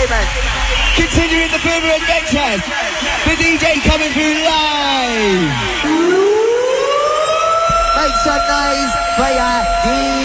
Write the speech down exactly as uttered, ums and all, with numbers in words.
entertainment. Continuing the Boomer Adventures, the D J coming through live. Make some noise for ya.